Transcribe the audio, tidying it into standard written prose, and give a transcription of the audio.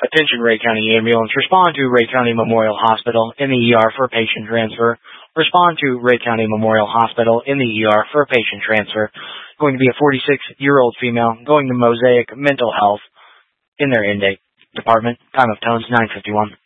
Attention Ray County Ambulance. Respond to Ray County Memorial Hospital in the ER for patient transfer. Respond to Ray County Memorial Hospital in the ER for patient transfer. Going to be a 46-year-old female going to Mosaic Mental Health in their intake department. Time of tones 9:51.